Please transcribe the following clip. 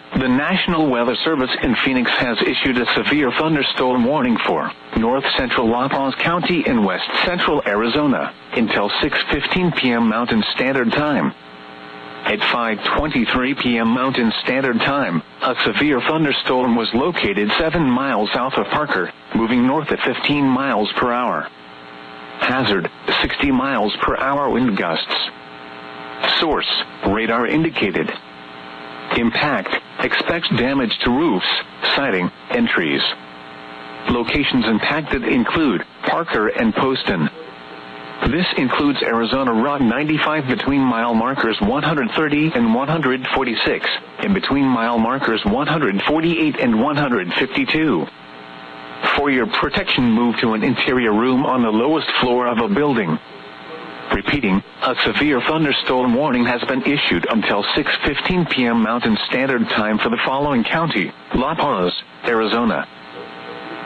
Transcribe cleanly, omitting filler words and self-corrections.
The National Weather Service in Phoenix has issued a severe thunderstorm warning for north central La Paz County and west central Arizona until 6:15 p.m. Mountain Standard Time. At 5:23 p.m. Mountain Standard Time, a severe thunderstorm was located 7 miles south of Parker, moving north at 15 miles per hour. Hazard, 60 miles per hour wind gusts. Source, radar indicated. Impact, expects damage to roofs, siding, and trees. Locations impacted include Parker and Poston. This includes Arizona Route 95 between mile markers 130 and 146, and between mile markers 148 and 152. For your protection, move to an interior room on the lowest floor of a building. Repeating, a severe thunderstorm warning has been issued until 6:15 p.m. Mountain Standard Time for the following county: La Paz, Arizona,